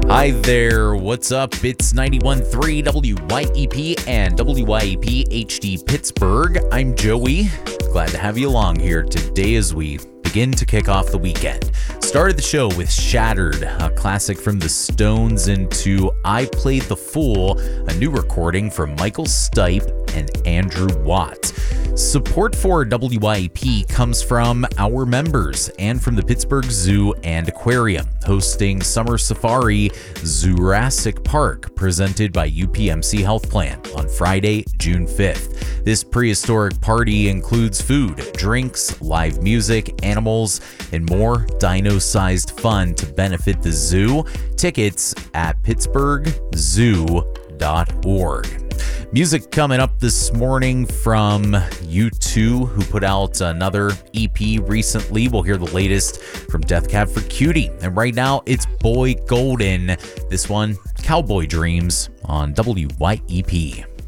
Hi there, what's up? It's 91.3 WYEP and WYEP HD Pittsburgh. I'm Joey. Glad to have you along here today as we begin to kick off the weekend. Started the show with Shattered, a classic from the Stones, into I Played the Fool, a new recording from Michael Stipe and Andrew Watt. Support for WYEP comes from our members and from the Pittsburgh Zoo and Aquarium, hosting Summer Safari Jurassic Park, presented by UPMC Health Plan on Friday, June 5th. This prehistoric party includes food, drinks, live music, animals, and more dino-sized fun to benefit the zoo. Tickets at pittsburghzoo.org. Music coming up this morning from U2, who put out another EP recently. We'll hear the latest from Death Cab for Cutie. And right now, it's Boy Golden. This one, Cowboy Dreams, on WYEP.